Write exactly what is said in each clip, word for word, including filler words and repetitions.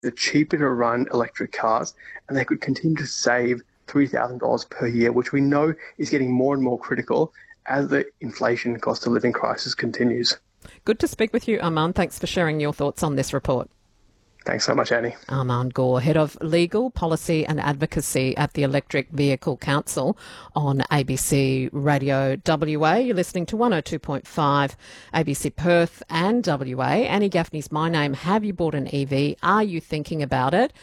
the cheaper to run electric cars, and they could continue to save three thousand dollars per year, which we know is getting more and more critical as the inflation cost of living crisis continues. Good to speak with you, Armand. Thanks for sharing your thoughts on this report. Thanks so much, Annie. Armand Gore, Head of Legal, Policy and Advocacy at the Electric Vehicle Council on A B C Radio W A. You're listening to one oh two point five A B C Perth and W A. Annie Gaffney's my name. Have you bought an E V? Are you thinking about it?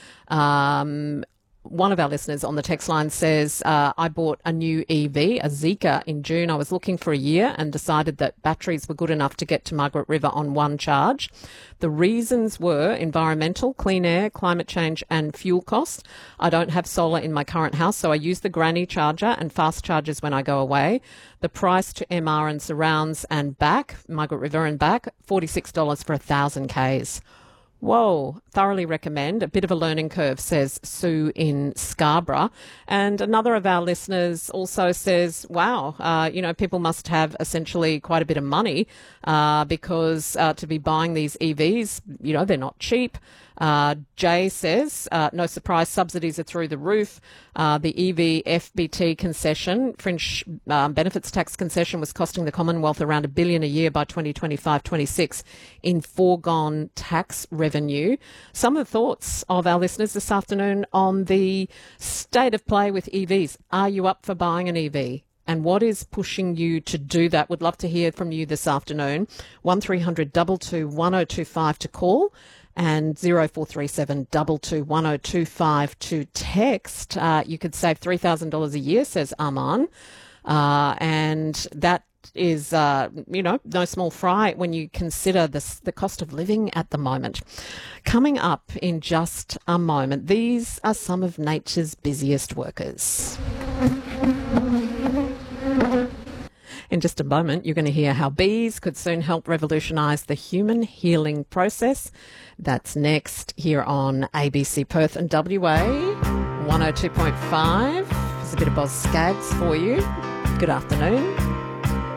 Um... One of our listeners on the text line says, uh, I bought a new E V, a Zeekr, in June. I was looking for a year and decided that batteries were good enough to get to Margaret River on one charge. The reasons were environmental, clean air, climate change and fuel cost. I don't have solar in my current house, so I use the granny charger and fast chargers when I go away. The price to M R and surrounds and back, Margaret River and back, forty-six dollars for one thousand kays. Whoa, thoroughly recommend. A bit of a learning curve, says Sue in Scarborough. And another of our listeners also says, wow, uh, you know, people must have essentially quite a bit of money uh, because uh, to be buying these E Vs, you know, they're not cheap. Uh, Jay says, uh, no surprise, subsidies are through the roof. Uh, the E V F B T concession, fringe um, benefits tax concession, was costing the Commonwealth around a billion a year by twenty twenty-five twenty-six in foregone tax revenue. Some of the thoughts of our listeners this afternoon on the state of play with E Vs. Are you up for buying an E V? And what is pushing you to do that? Would love to hear from you this afternoon. one three hundred two two one oh two five to call and zero four three seven two two one oh two five to text. Uh, you could save three thousand dollars a year, says Arman. Uh, and that is, uh, you know, no small fry when you consider this, the cost of living at the moment. Coming up in just a moment, these are some of nature's busiest workers. In just a moment, you're going to hear how bees could soon help revolutionise the human healing process. That's next here on A B C Perth and W A one oh two point five. There's a bit of Boz Scaggs for you. Good afternoon.